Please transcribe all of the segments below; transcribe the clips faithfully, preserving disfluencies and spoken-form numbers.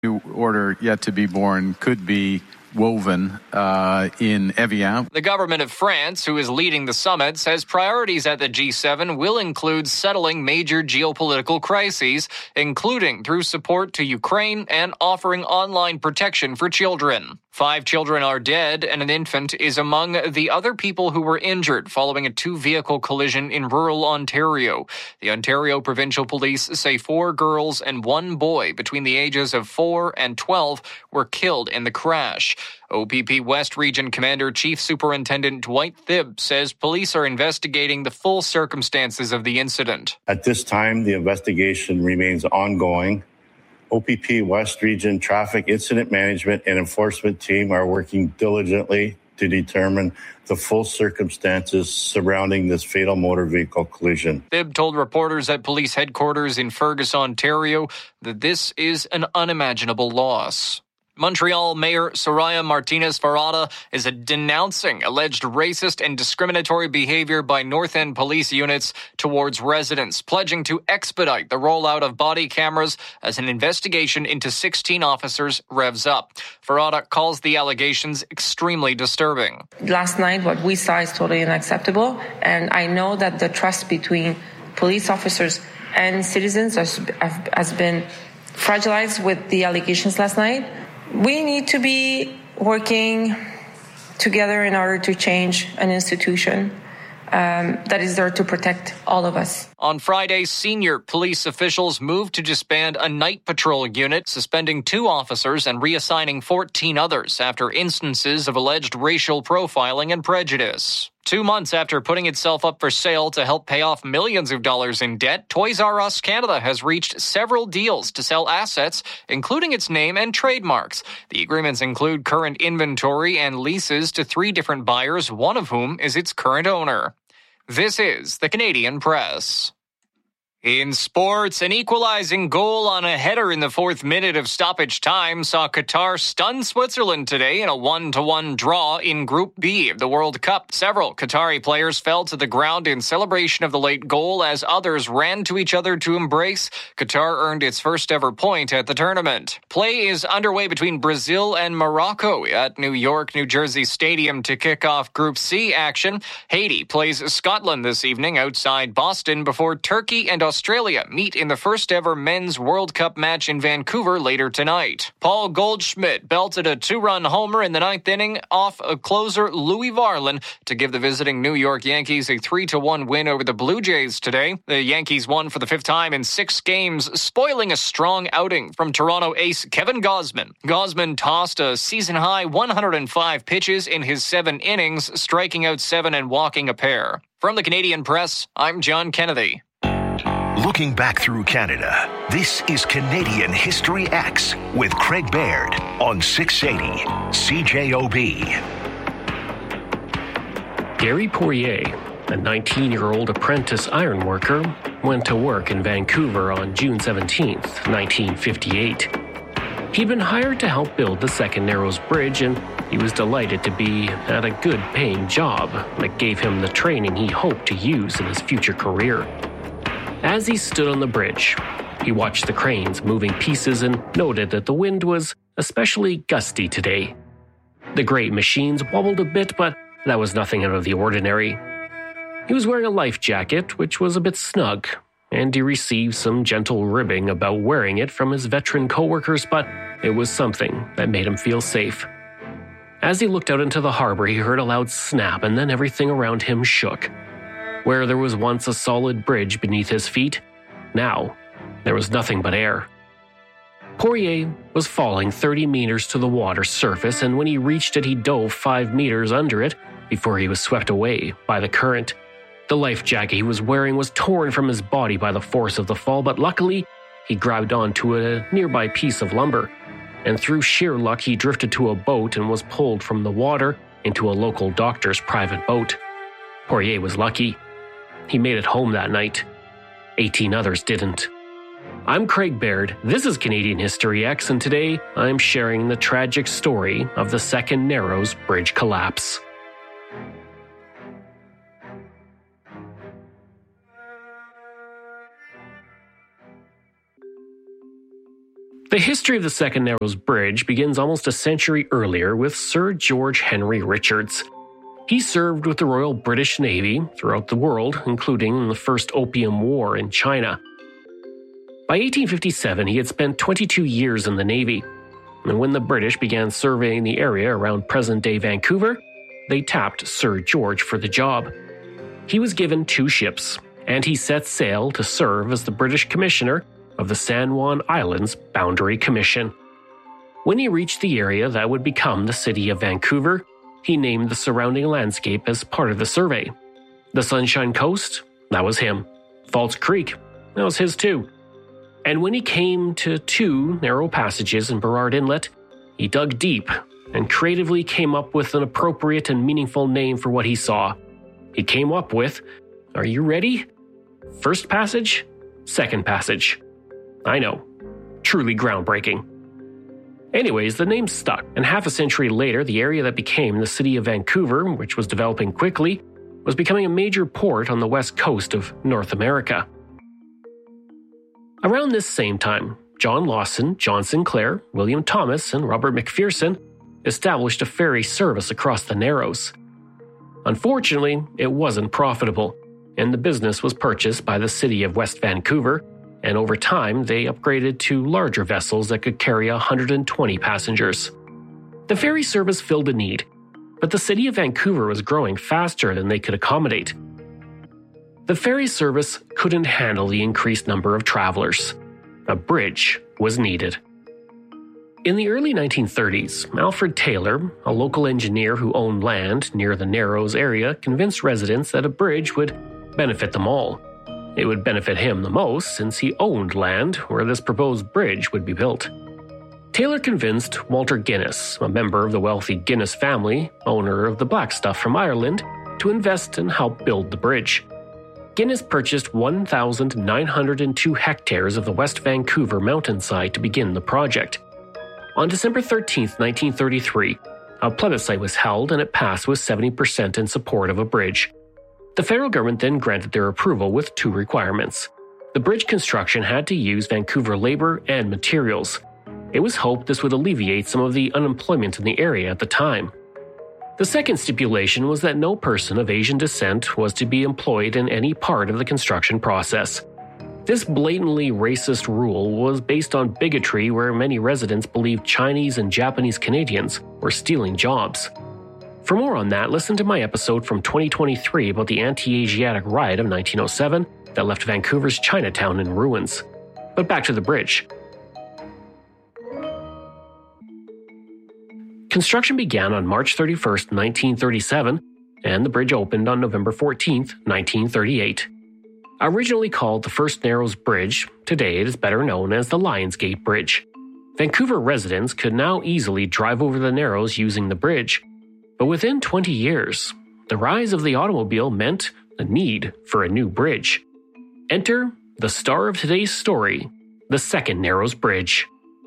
New order yet to be born could be woven uh, in Evian. The government of France, who is leading the summit, says priorities at the G seven will include settling major geopolitical crises, including through support to Ukraine and offering online protection for children. Five children are dead, and an infant is among the other people who were injured following a two-vehicle collision in rural Ontario. The Ontario Provincial Police say four girls and one boy between the ages of four and twelve were killed in the crash. O P P West Region Commander Chief Superintendent Dwight Thibb says police are investigating the full circumstances of the incident. At this time, the investigation remains ongoing. O P P West Region Traffic Incident Management and Enforcement Team are working diligently to determine the full circumstances surrounding this fatal motor vehicle collision. Thibb told reporters at police headquarters in Fergus, Ontario, that this is an unimaginable loss. Montreal Mayor Soraya Martinez-Farada is denouncing alleged racist and discriminatory behavior by North End police units towards residents, pledging to expedite the rollout of body cameras as an investigation into sixteen officers revs up. Farada calls the allegations extremely disturbing. Last night, what we saw is totally unacceptable, and I know that the trust between police officers and citizens has, has been fragilized with the allegations last night. We need to be working together in order to change an institution um, that is there to protect all of us. On Friday, senior police officials moved to disband a night patrol unit, suspending two officers and reassigning fourteen others after instances of alleged racial profiling and prejudice. Two months after putting itself up for sale to help pay off millions of dollars in debt, Toys R Us Canada has reached several deals to sell assets, including its name and trademarks. The agreements include current inventory and leases to three different buyers, one of whom is its current owner. This is the Canadian Press. In sports, an equalizing goal on a header in the fourth minute of stoppage time saw Qatar stun Switzerland today in a one to one draw in Group B of the World Cup. Several Qatari players fell to the ground in celebration of the late goal as others ran to each other to embrace. Qatar earned its first ever point at the tournament. Play is underway between Brazil and Morocco at New York, New Jersey Stadium to kick off Group C action. Haiti plays Scotland this evening outside Boston before Turkey and Australia meet in the first ever men's World Cup match in Vancouver later tonight. Paul Goldschmidt belted a two-run homer in the ninth inning off a closer Louis Varland to give the visiting New York Yankees a three to one win over the Blue Jays today. The Yankees won for the fifth time in six games, spoiling a strong outing from Toronto ace Kevin Gausman. Gausman tossed a season-high one hundred five pitches in his seven innings, striking out seven and walking a pair. From the Canadian Press, I'm John Kennedy. Looking back through Canada, this is Canadian History X with Craig Baird on six eighty C J O B. Gary Poirier, a nineteen-year-old apprentice ironworker, went to work in Vancouver on June seventeenth, nineteen fifty-eight. He'd been hired to help build the Second Narrows Bridge, and he was delighted to be at a good-paying job that gave him the training he hoped to use in his future career. As he stood on the bridge, he watched the cranes moving pieces and noted that the wind was especially gusty today. The great machines wobbled a bit, but that was nothing out of the ordinary. He was wearing a life jacket, which was a bit snug, and he received some gentle ribbing about wearing it from his veteran coworkers, but it was something that made him feel safe. As he looked out into the harbor, he heard a loud snap, and then everything around him shook. Where there was once a solid bridge beneath his feet, now there was nothing but air. Poirier was falling thirty meters to the water's surface, and when he reached it, he dove five meters under it before he was swept away by the current. The life jacket he was wearing was torn from his body by the force of the fall, but luckily, he grabbed onto a nearby piece of lumber, and through sheer luck, he drifted to a boat and was pulled from the water into a local doctor's private boat. Poirier was lucky. He made it home that night. eighteen others didn't. I'm Craig Baird. This is Canadian History X, and today I'm sharing the tragic story of the Second Narrows Bridge collapse. The history of the Second Narrows Bridge begins almost a century earlier with Sir George Henry Richards. He served with the Royal British Navy throughout the world, including in the First Opium War in China. By eighteen fifty-seven, he had spent twenty-two years in the Navy, and when the British began surveying the area around present-day Vancouver, they tapped Sir George for the job. He was given two ships, and he set sail to serve as the British Commissioner of the San Juan Islands Boundary Commission. When he reached the area that would become the city of Vancouver, he named the surrounding landscape as part of the survey. The Sunshine Coast, that was him. False Creek, that was his too. And when he came to two narrow passages in Burrard Inlet, he dug deep and creatively came up with an appropriate and meaningful name for what he saw. He came up with, are you ready? First passage, second passage. I know, truly groundbreaking. Anyways, the name stuck, and half a century later, the area that became the city of Vancouver, which was developing quickly, was becoming a major port on the west coast of North America. Around this same time, John Lawson, John Sinclair, William Thomas, and Robert McPherson established a ferry service across the Narrows. Unfortunately, it wasn't profitable, and the business was purchased by the city of West Vancouver, and over time they upgraded to larger vessels that could carry one hundred twenty passengers. The ferry service filled a need, but the city of Vancouver was growing faster than they could accommodate. The ferry service couldn't handle the increased number of travelers. A bridge was needed. In the early nineteen thirties, Alfred Taylor, a local engineer who owned land near the Narrows area, convinced residents that a bridge would benefit them all. It would benefit him the most since he owned land where this proposed bridge would be built. Taylor convinced Walter Guinness, a member of the wealthy Guinness family, owner of the black stuff from Ireland, to invest and help build the bridge. Guinness purchased one thousand nine hundred two hectares of the West Vancouver mountainside to begin the project. On December thirteenth, nineteen thirty-three, a plebiscite was held and it passed with seventy percent in support of a bridge. The federal government then granted their approval with two requirements. The bridge construction had to use Vancouver labor and materials. It was hoped this would alleviate some of the unemployment in the area at the time. The second stipulation was that no person of Asian descent was to be employed in any part of the construction process. This blatantly racist rule was based on bigotry where many residents believed Chinese and Japanese Canadians were stealing jobs. For more on that, listen to my episode from twenty twenty-three about the anti-Asiatic riot of nineteen oh seven that left Vancouver's Chinatown in ruins. But back to the bridge. Construction began on March thirty-first, nineteen thirty-seven, and the bridge opened on November fourteenth, nineteen thirty-eight. Originally called the First Narrows Bridge, today it is better known as the Lionsgate Bridge. Vancouver residents could now easily drive over the Narrows using the bridge. But within twenty years, the rise of the automobile meant the need for a new bridge. Enter the star of today's story, the Second Narrows Bridge.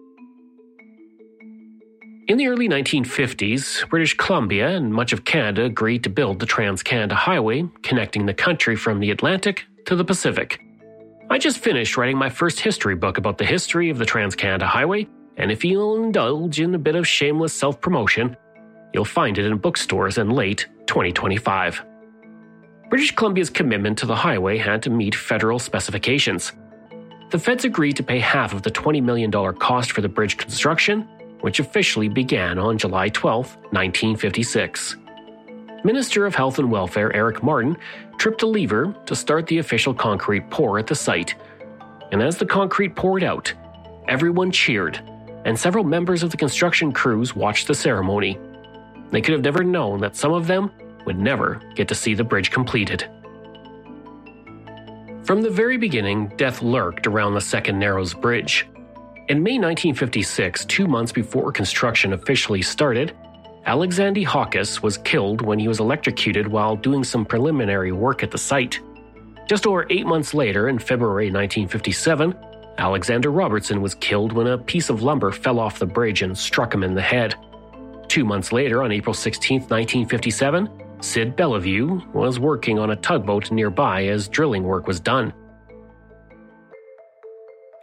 In the early nineteen fifties, British Columbia and much of Canada agreed to build the Trans-Canada Highway, connecting the country from the Atlantic to the Pacific. I just finished writing my first history book about the history of the Trans-Canada Highway, and if you'll indulge in a bit of shameless self-promotion, you'll find it in bookstores in late twenty twenty-five. British Columbia's commitment to the highway had to meet federal specifications. The feds agreed to pay half of the twenty million dollars cost for the bridge construction, which officially began on July twelfth, nineteen fifty-six. Minister of Health and Welfare Eric Martin tripped a lever to start the official concrete pour at the site. And as the concrete poured out, everyone cheered, and several members of the construction crews watched the ceremony. They could have never known that some of them would never get to see the bridge completed. From the very beginning, death lurked around the Second Narrows Bridge. In May nineteen fifty-six, two months before construction officially started, Alexander Hawkes was killed when he was electrocuted while doing some preliminary work at the site. Just over eight months later, in February nineteen fifty-seven, Alexander Robertson was killed when a piece of lumber fell off the bridge and struck him in the head. Two months later, on April sixteenth, nineteen fifty-seven, Sid Bellevue was working on a tugboat nearby as drilling work was done.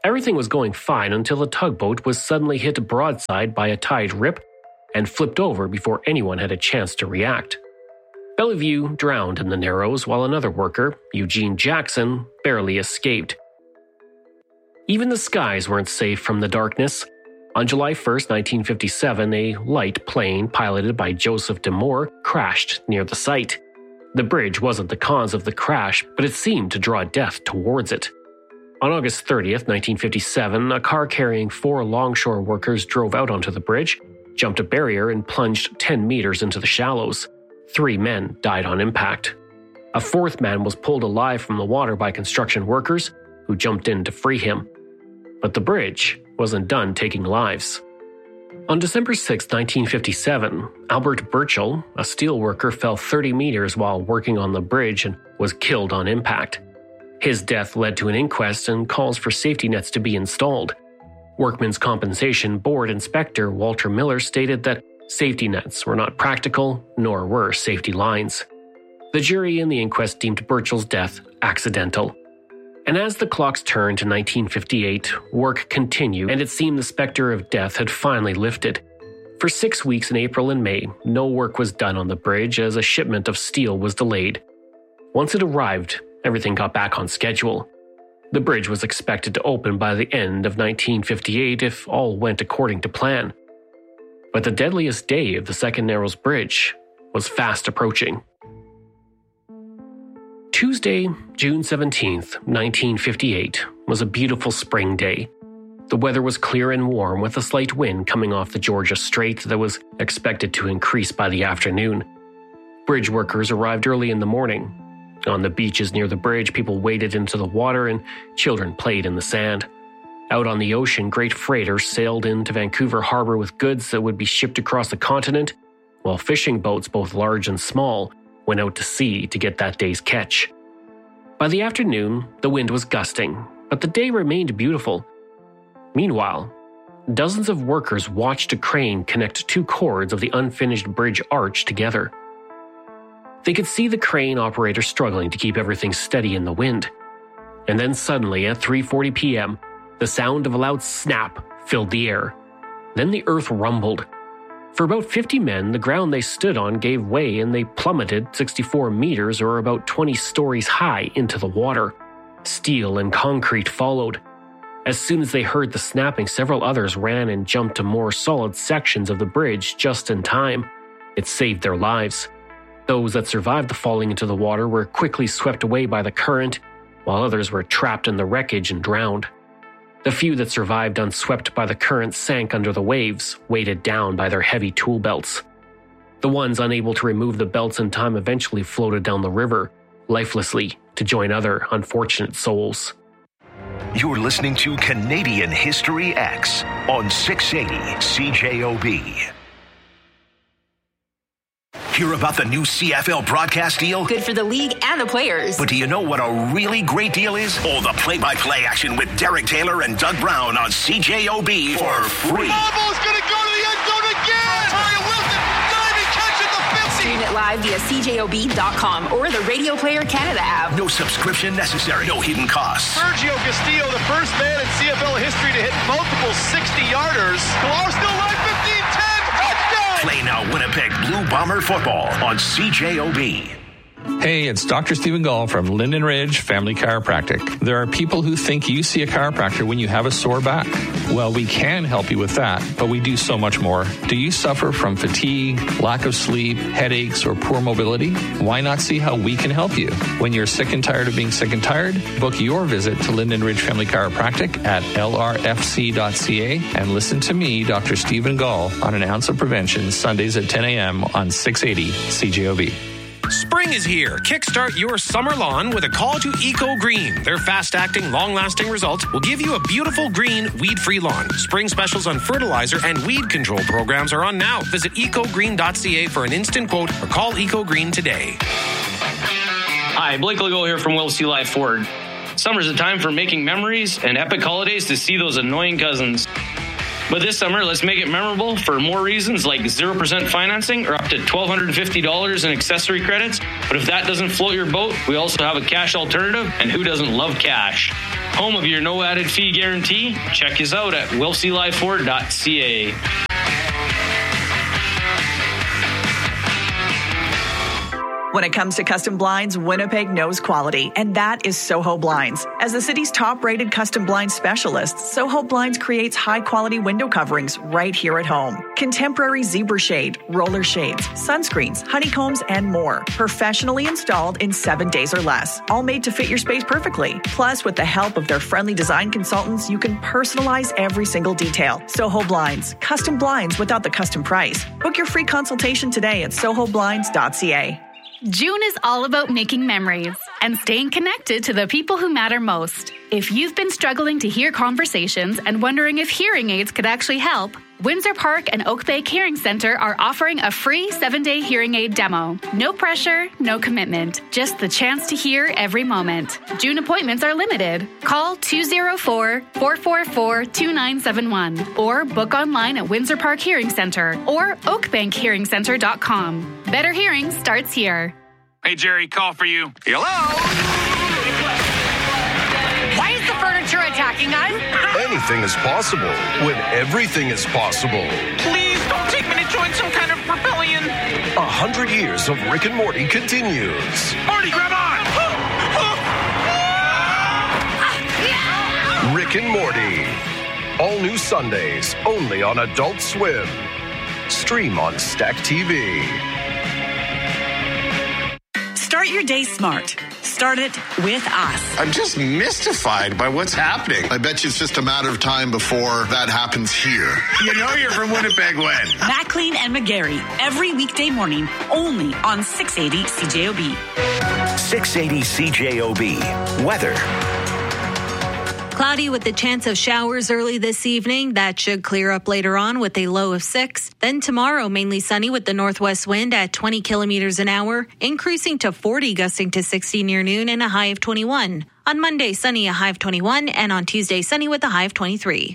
Everything was going fine until the tugboat was suddenly hit broadside by a tide rip and flipped over before anyone had a chance to react. Bellevue drowned in the Narrows while another worker, Eugene Jackson, barely escaped. Even the skies weren't safe from the darkness. On July first, nineteen fifty-seven, a light plane piloted by Joseph D'Amour crashed near the site. The bridge wasn't the cause of the crash, but it seemed to draw death towards it. On August thirtieth, nineteen fifty-seven, a car carrying four longshore workers drove out onto the bridge, jumped a barrier, and plunged ten meters into the shallows. Three men died on impact. A fourth man was pulled alive from the water by construction workers, who jumped in to free him. But the bridge wasn't done taking lives. On December sixth, nineteen fifty-seven, Albert Burchell, a steel worker, fell thirty meters while working on the bridge and was killed on impact. His death led to an inquest and calls for safety nets to be installed. Workmen's Compensation Board Inspector Walter Miller stated that safety nets were not practical, nor were safety lines. The jury in the inquest deemed Burchell's death accidental. And as the clocks turned to nineteen fifty-eight, work continued, and it seemed the specter of death had finally lifted. For six weeks in April and May, no work was done on the bridge as a shipment of steel was delayed. Once it arrived, everything got back on schedule. The bridge was expected to open by the end of nineteen fifty-eight if all went according to plan. But the deadliest day of the Second Narrows Bridge was fast approaching. Tuesday, June seventeenth, nineteen fifty-eight, was a beautiful spring day. The weather was clear and warm with a slight wind coming off the Georgia Strait that was expected to increase by the afternoon. Bridge workers arrived early in the morning. On the beaches near the bridge, people waded into the water and children played in the sand. Out on the ocean, great freighters sailed into Vancouver Harbor with goods that would be shipped across the continent, while fishing boats, both large and small, went out to sea to get that day's catch. By the afternoon, the wind was gusting, but the day remained beautiful. Meanwhile, dozens of workers watched a crane connect two cords of the unfinished bridge arch together. They could see the crane operator struggling to keep everything steady in the wind. And then suddenly, at three forty p.m., the sound of a loud snap filled the air. Then the earth rumbled. For about fifty men, the ground they stood on gave way and they plummeted sixty-four meters or about twenty stories high into the water. Steel and concrete followed. As soon as they heard the snapping, several others ran and jumped to more solid sections of the bridge just in time. It saved their lives. Those that survived the falling into the water were quickly swept away by the current, while others were trapped in the wreckage and drowned. The few that survived unswept by the current sank under the waves, weighted down by their heavy tool belts. The ones unable to remove the belts in time eventually floated down the river, lifelessly, to join other unfortunate souls. You're listening to Canadian History X on six eighty C J O B. Hear about the new C F L broadcast deal? Good for the league and the players. But do you know what a really great deal is? All the play-by-play action with Derek Taylor and Doug Brown on C J O B for free. Ball's going to go to the end zone again! Taria Wilson, diving catch at the fifty! Stream it live via C J O B dot com or the Radio Player Canada app. No subscription necessary, no hidden costs. Sergio Castillo, the first man in C F L history to hit multiple sixty-yarders. Kalaar still alive, fifteen ten, touchdown! Play now Winnipeg Blue Bomber football on C J O B. Hey, it's Doctor Stephen Gall from Linden Ridge Family Chiropractic. There are people who think you see a chiropractor when you have a sore back. Well, we can help you with that, but we do so much more. Do you suffer from fatigue, lack of sleep, headaches, or poor mobility? Why not see how we can help you? When you're sick and tired of being sick and tired, book your visit to Linden Ridge Family Chiropractic at L R F C dot C A and listen to me, Doctor Stephen Gall, on An Ounce of Prevention, Sundays at ten a.m. on six eighty C J O B. Spring is here. Kickstart your summer lawn with a call to Eco Green. Their fast-acting, long-lasting results will give you a beautiful green, weed-free lawn. Spring specials on fertilizer and weed control programs are on now. Visit eco green dot c a for an instant quote or call Eco Green today. Hi, Blake Legault here from Will Sea Life Ford. Summer's a time for making memories and epic holidays to see those annoying cousins. But this summer, let's make it memorable for more reasons like zero percent financing or up to one thousand two hundred fifty dollars in accessory credits. But if that doesn't float your boat, we also have a cash alternative, and who doesn't love cash? home of your no added fee guarantee. Check us out at wilsey life ford dot c a. When it comes to custom blinds, Winnipeg knows quality, and that is Soho Blinds. As the city's top-rated custom blind specialist, Soho Blinds creates high-quality window coverings right here at home. Contemporary zebra shade, roller shades, sunscreens, honeycombs, and more. Professionally installed in seven days or less. All made to fit your space perfectly. Plus, with the help of their friendly design consultants, you can personalize every single detail. Soho Blinds. Custom blinds without the custom price. Book your free consultation today at soho blinds dot c a. June is all about making memories and staying connected to the people who matter most. If you've been struggling to hear conversations and wondering if hearing aids could actually help, Windsor Park and Oak Bay Hearing Center are offering a free seven-day hearing aid demo. No pressure, no commitment, just the chance to hear every moment. June appointments are limited. Call two oh four, four four four, two nine seven one or book online at Windsor Park Hearing Center or oak bank hearing center dot com. Better hearing starts here. Hey, Jerry, call for you. Hello? Why is the furniture attacking us? Anything is possible when everything is possible. Please don't take me to join some kind of rebellion. A hundred years of Rick and Morty continues. Morty, grab on! Rick and Morty. All new Sundays, only on Adult Swim. Stream on Stack T V. Start your day smart. Start it with us. I'm just mystified by what's happening. I bet you it's just a matter of time before that happens here. You know you're from Winnipeg when? Maclean and McGarry, every weekday morning, only on six eighty C J O B. six eighty C J O B. Weather. Cloudy with the chance of showers early this evening. That should clear up later on with a low of six. Then tomorrow, mainly sunny with the northwest wind at twenty kilometers an hour, increasing to forty, gusting to sixty near noon and a high of twenty-one. On Monday, sunny, a high of twenty-one, and on Tuesday, sunny with a high of twenty-three.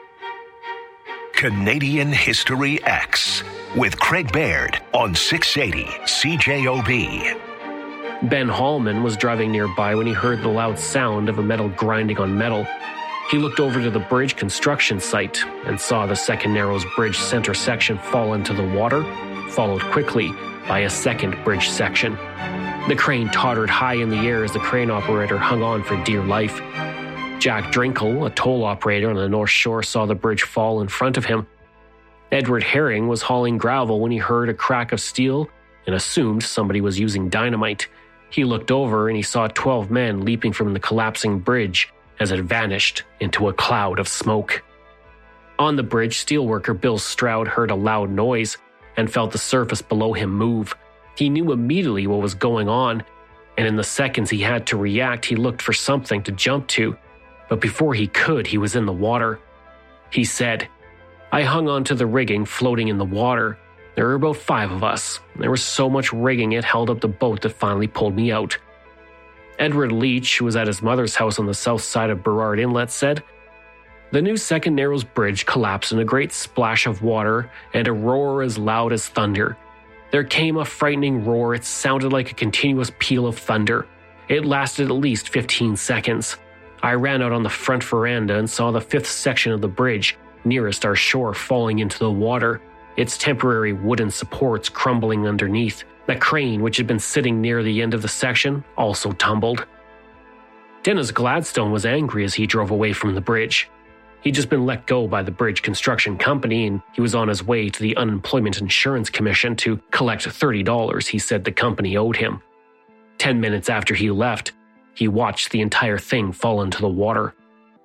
Canadian History X with Craig Baird on six eighty C J O B. Ben Hallman was driving nearby when he heard the loud sound of a metal grinding on metal. He looked over to the bridge construction site and saw the second Narrows Bridge center section fall into the water, followed quickly by a second bridge section. The crane tottered high in the air as the crane operator hung on for dear life. Jack Drinkle, a toll operator on the North Shore, saw the bridge fall in front of him. Edward Herring was hauling gravel when he heard a crack of steel and assumed somebody was using dynamite. He looked over and he saw twelve men leaping from the collapsing bridge as it vanished into a cloud of smoke. On the bridge, steelworker Bill Stroud heard a loud noise and felt the surface below him move. He knew immediately what was going on, and in the seconds he had to react, he looked for something to jump to. But before he could, he was in the water. He said, "I hung onto the rigging floating in the water. There were about five of us. There was so much rigging it held up the boat that finally pulled me out." Edward Leach, who was at his mother's house on the south side of Burrard Inlet, said, "The new Second Narrows Bridge collapsed in a great splash of water and a roar as loud as thunder. There came a frightening roar. It sounded like a continuous peal of thunder. It lasted at least fifteen seconds. I ran out on the front veranda and saw the fifth section of the bridge, nearest our shore, falling into the water, its temporary wooden supports crumbling underneath. The crane, which had been sitting near the end of the section, also tumbled." Dennis Gladstone was angry as he drove away from the bridge. He'd just been let go by the bridge construction company, and he was on his way to the Unemployment Insurance Commission to collect thirty dollars he said the company owed him. Ten minutes after he left, he watched the entire thing fall into the water.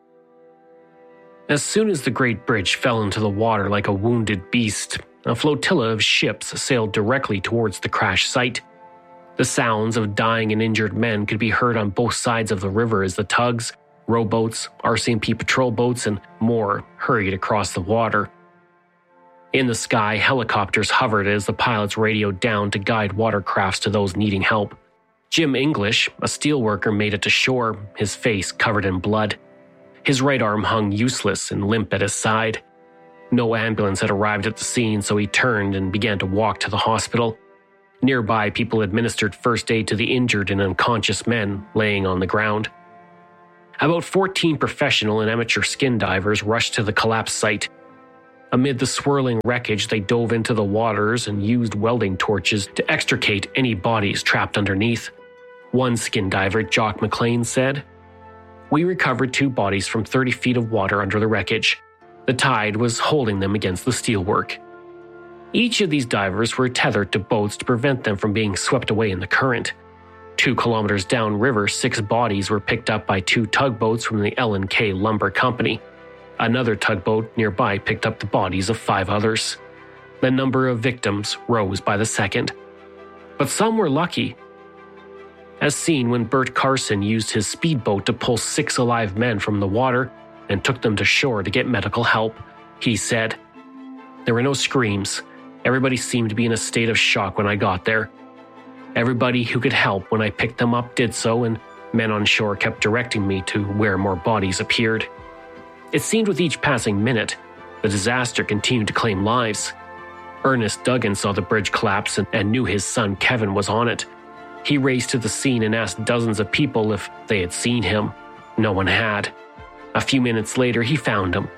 As soon as the Great Bridge fell into the water like a wounded beast, a flotilla of ships sailed directly towards the crash site. The sounds of dying and injured men could be heard on both sides of the river as the tugs, rowboats, R C M P patrol boats, and more hurried across the water. In the sky, helicopters hovered as the pilots radioed down to guide watercrafts to those needing help. Jim English, a steelworker, made it to shore, his face covered in blood. His right arm hung useless and limp at his side. No ambulance had arrived at the scene, so he turned and began to walk to the hospital. Nearby, people administered first aid to the injured and unconscious men laying on the ground. About fourteen professional and amateur skin divers rushed to the collapse site. Amid the swirling wreckage, they dove into the waters and used welding torches to extricate any bodies trapped underneath. One skin diver, Jock McLean, said, "We recovered two bodies from thirty feet of water under the wreckage. The tide was holding them against the steelwork." Each of these divers were tethered to boats to prevent them from being swept away in the current. Two kilometers downriver, six bodies were picked up by two tugboats from the L and K Lumber Company. Another tugboat nearby picked up the bodies of five others. The number of victims rose by the second. But some were lucky. As seen when Bert Carson used his speedboat to pull six alive men from the water and took them to shore to get medical help, he said, "There were no screams. Everybody seemed to be in a state of shock when I got there. Everybody who could help when I picked them up did so, and men on shore kept directing me to where more bodies appeared." It seemed with each passing minute, the disaster continued to claim lives. Ernest Duggan saw the bridge collapse and, and knew his son Kevin was on it. He raced to the scene and asked dozens of people if they had seen him. No one had. A few minutes later, he found him.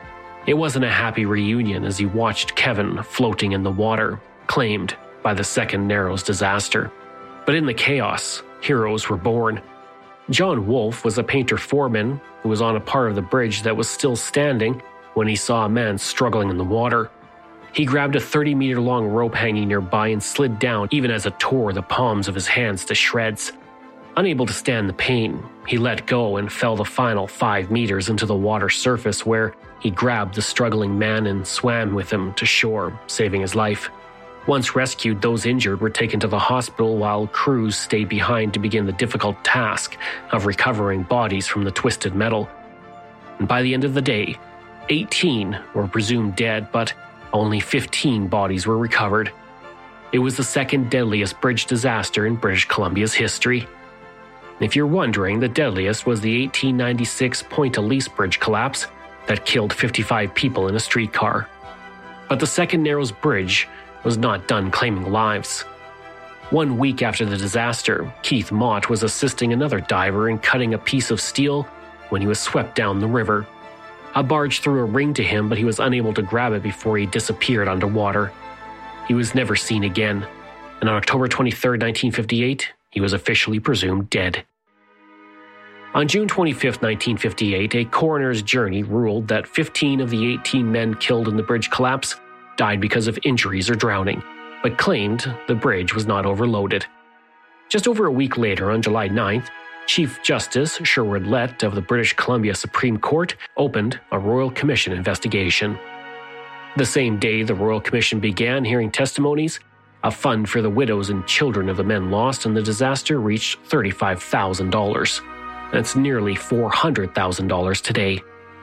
It wasn't a happy reunion as he watched Kevin floating in the water, claimed by the Second Narrows disaster. But in the chaos, heroes were born. John Wolfe was a painter foreman who was on a part of the bridge that was still standing when he saw a man struggling in the water. He grabbed a thirty-meter-long rope hanging nearby and slid down even as it tore the palms of his hands to shreds. Unable to stand the pain, he let go and fell the final five meters into the water surface where he grabbed the struggling man and swam with him to shore, saving his life. Once rescued, those injured were taken to the hospital while crews stayed behind to begin the difficult task of recovering bodies from the twisted metal. And by the end of the day, eighteen were presumed dead, but only fifteen bodies were recovered. It was the second deadliest bridge disaster in British Columbia's history. If you're wondering, the deadliest was the eighteen ninety-six Point Elise Bridge collapse that killed fifty-five people in a streetcar. But the Second Narrows Bridge was not done claiming lives. One week after the disaster, Keith Mott was assisting another diver in cutting a piece of steel when he was swept down the river. A barge threw a ring to him, but he was unable to grab it before he disappeared underwater. He was never seen again, and on October twenty-third, nineteen fifty-eight, he was officially presumed dead. On June twenty-fifth, nineteen fifty-eight, a coroner's jury ruled that fifteen of the eighteen men killed in the bridge collapse died because of injuries or drowning, but claimed the bridge was not overloaded. Just over a week later, on July ninth, Chief Justice Sherwood Lett of the British Columbia Supreme Court opened a Royal Commission investigation. The same day the Royal Commission began hearing testimonies, a fund for the widows and children of the men lost in the disaster reached thirty-five thousand dollars. That's nearly four hundred thousand dollars today.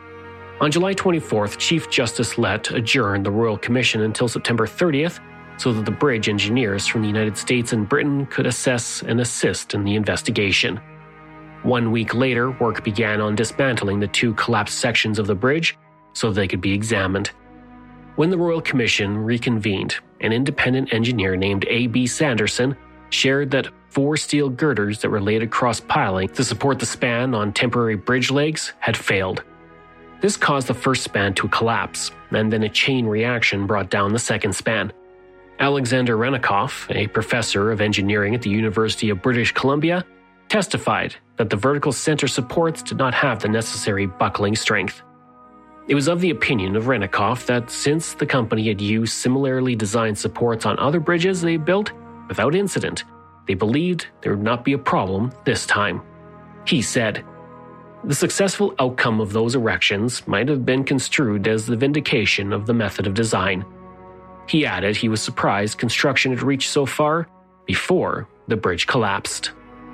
On July twenty-fourth, Chief Justice Lett adjourned the Royal Commission until September thirtieth so that the bridge engineers from the United States and Britain could assess and assist in the investigation. One week later, work began on dismantling the two collapsed sections of the bridge so they could be examined. When the Royal Commission reconvened, an independent engineer named A B Sanderson shared that four steel girders that were laid across piling to support the span on temporary bridge legs had failed. This caused the first span to collapse, and then a chain reaction brought down the second span. Alexander Renikoff, a professor of engineering at the University of British Columbia, testified that the vertical center supports did not have the necessary buckling strength. It was of the opinion of Renikoff that since the company had used similarly designed supports on other bridges they built without incident, they believed there would not be a problem this time. He said, "The successful outcome of those erections might have been construed as the vindication of the method of design." He added he was surprised construction had reached so far before the bridge collapsed.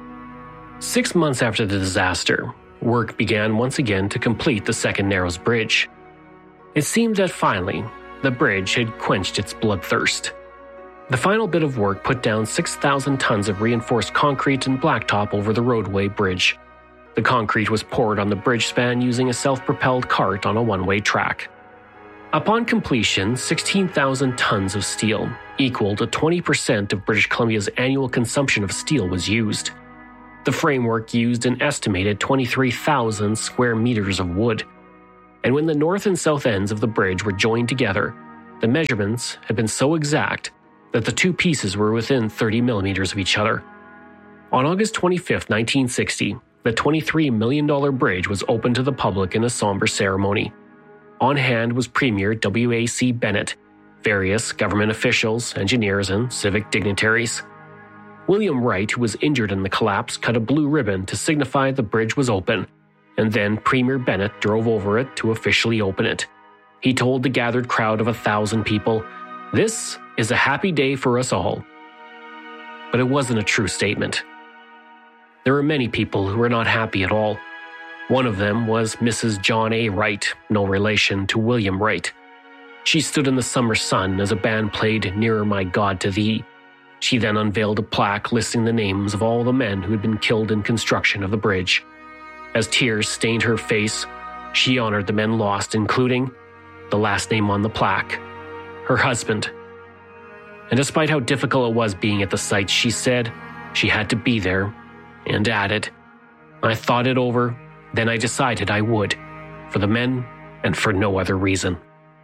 Six months after the disaster, work began once again to complete the Second Narrows Bridge. It seemed that finally, the bridge had quenched its bloodthirst. The final bit of work put down six thousand tons of reinforced concrete and blacktop over the roadway bridge. The concrete was poured on the bridge span using a self-propelled cart on a one-way track. Upon completion, sixteen thousand tons of steel, equal to twenty percent of British Columbia's annual consumption of steel, was used. The framework used an estimated twenty-three thousand square meters of wood. And when the north and south ends of the bridge were joined together, the measurements had been so exact that the two pieces were within thirty millimeters of each other. On August twenty-fifth, nineteen sixty, the twenty-three million dollars bridge was opened to the public in a somber ceremony. On hand was Premier W A C Bennett, various government officials, engineers, and civic dignitaries. William Wright, who was injured in the collapse, cut a blue ribbon to signify the bridge was open, and then Premier Bennett drove over it to officially open it. He told the gathered crowd of a thousand people, "This is a happy day for us all." But it wasn't a true statement. There were many people who were not happy at all. One of them was Missus John A. Wright, no relation to William Wright. She stood in the summer sun as a band played Nearer My God to Thee. She then unveiled a plaque listing the names of all the men who had been killed in construction of the bridge. As tears stained her face, she honored the men lost, including the last name on the plaque, her husband. And despite how difficult it was being at the site, she said she had to be there, and added, "I thought it over, then I decided I would, for the men and for no other reason."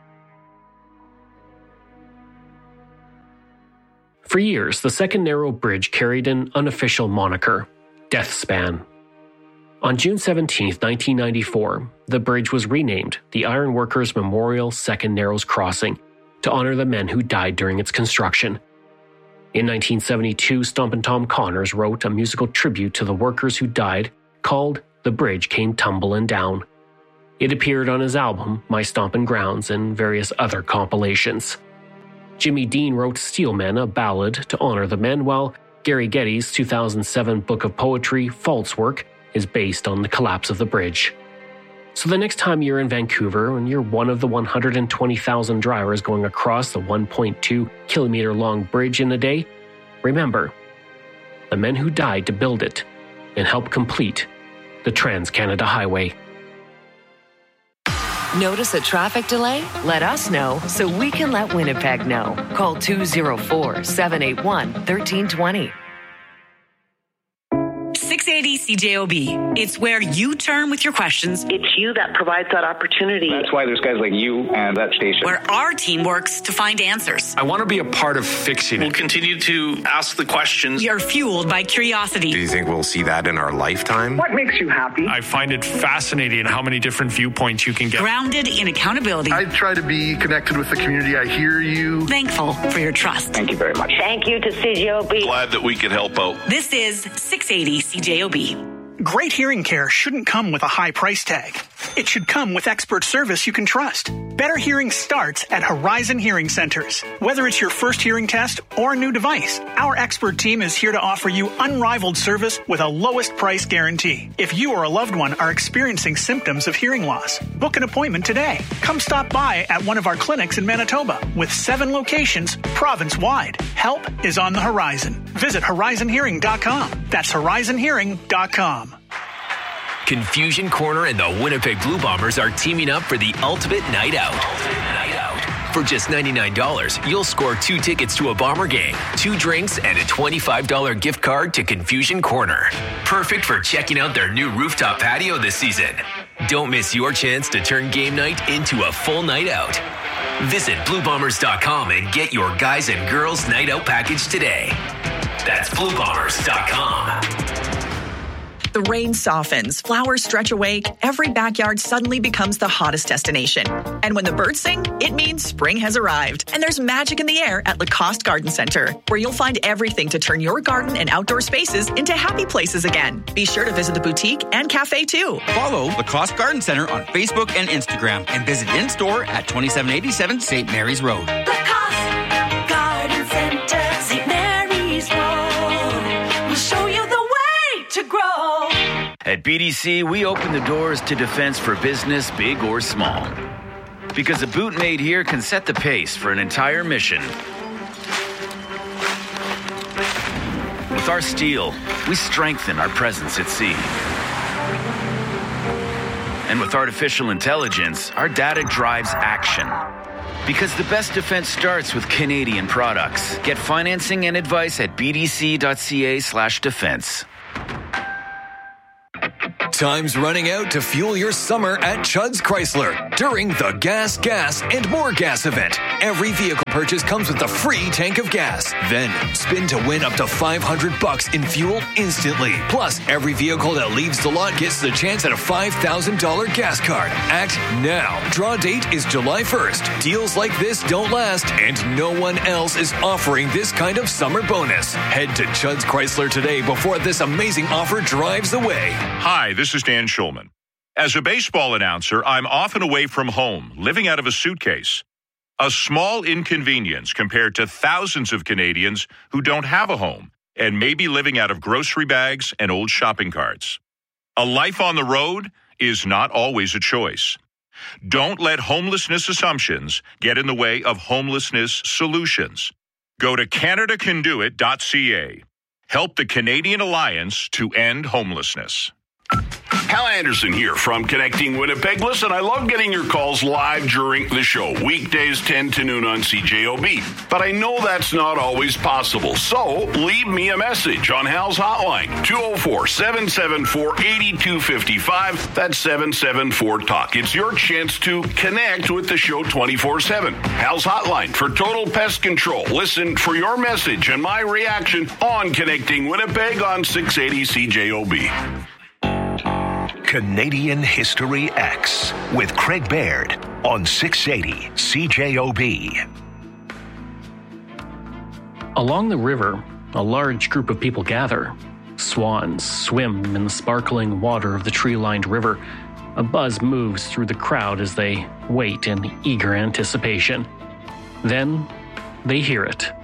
For years, the Second Narrow Bridge carried an unofficial moniker, Death Span. On June seventeenth, nineteen ninety-four, the bridge was renamed the Iron Workers Memorial Second Narrows Crossing to honor the men who died during its construction. In nineteen seventy-two, Stompin' Tom Connors wrote a musical tribute to the workers who died called The Bridge Came Tumbling Down. It appeared on his album, My Stompin' Grounds, and various other compilations. Jimmy Dean wrote Steelmen, a ballad to honor the men, while Gary Getty's two thousand seven book of poetry, Fault's Work, is based on the collapse of the bridge. So the next time you're in Vancouver and you're one of the one hundred twenty thousand drivers going across the one point two kilometer long bridge in a day, remember the men who died to build it and help complete the Trans-Canada Highway. Notice a traffic delay? Let us know so we can let Winnipeg know. Call two oh four, seven eight one, one three two zero. six eighty C J O B. It's where you turn with your questions. It's you that provides that opportunity. That's why there's guys like you and that station. Where our team works to find answers. I want to be a part of fixing it. We'll continue to ask the questions. We are fueled by curiosity. Do you think we'll see that in our lifetime? What makes you happy? I find it fascinating how many different viewpoints you can get. Grounded in accountability. I try to be connected with the community. I hear you. Thankful for your trust. Thank you very much. Thank you to C J O B. Glad that we could help out. This is six eighty C J O B. Great hearing care shouldn't come with a high price tag. It should come with expert service you can trust. Better hearing starts at Horizon Hearing Centers. Whether it's your first hearing test or a new device, our expert team is here to offer you unrivaled service with a lowest price guarantee. If you or a loved one are experiencing symptoms of hearing loss, book an appointment today. Come stop by at one of our clinics in Manitoba with seven locations province-wide. Help is on the horizon. Visit horizon hearing dot com. That's horizon hearing dot com. Confusion Corner and the Winnipeg Blue Bombers are teaming up for the ultimate night out. Ultimate night out. For just ninety-nine dollars, you'll score two tickets to a Bomber game, two drinks, and a twenty-five dollars gift card to Confusion Corner. Perfect for checking out their new rooftop patio this season. Don't miss your chance to turn game night into a full night out. Visit blue bombers dot com and get your guys and girls night out package today. That's blue bombers dot com. The rain softens, flowers stretch awake, every backyard suddenly becomes the hottest destination. And when the birds sing, it means spring has arrived. And there's magic in the air at Lacoste Garden Center, where you'll find everything to turn your garden and outdoor spaces into happy places again. Be sure to visit the boutique and cafe too. Follow Lacoste Garden Center on Facebook and Instagram and visit in-store at twenty-seven eighty-seven Saint Mary's Road. Lacoste Garden Center, Saint Mary's Road. We'll show you the way to grow. At B D C, we open the doors to defense for business, big or small. Because a boot made here can set the pace for an entire mission. With our steel, we strengthen our presence at sea. And with artificial intelligence, our data drives action. Because the best defense starts with Canadian products. Get financing and advice at b d c dot c a slash defense. Time's running out to fuel your summer at Chud's Chrysler during the Gas, Gas, and More Gas event. Every vehicle purchase comes with a free tank of gas. Then spin to win up to five hundred bucks in fuel instantly. Plus, every vehicle that leaves the lot gets the chance at a five thousand dollars gas card. Act now. Draw date is July first. Deals like this don't last, and no one else is offering this kind of summer bonus. Head to Chud's Chrysler today before this amazing offer drives away. Hi, this is Dan Schulman. As a baseball announcer, I'm often away from home, living out of a suitcase. A small inconvenience compared to thousands of Canadians who don't have a home and may be living out of grocery bags and old shopping carts. A life on the road is not always a choice. Don't let homelessness assumptions get in the way of homelessness solutions. Go to canada can do it dot c a. Help the Canadian Alliance to end homelessness. Hal Anderson here from Connecting Winnipeg. Listen, I love getting your calls live during the show, weekdays ten to noon on C J O B. But I know that's not always possible. So leave me a message on Hal's hotline, two oh four, seven seven four, eight two five five. That's seven seven four talk. It's your chance to connect with the show twenty-four seven. Hal's hotline for total pest control. Listen for your message and my reaction on Connecting Winnipeg on six eighty C J O B. Canadian History X with Craig Baird on six eighty C J O B. Along the river, a large group of people gather. Swans swim in the sparkling water of the tree-lined river. A buzz moves through the crowd as they wait in eager anticipation. Then they hear it.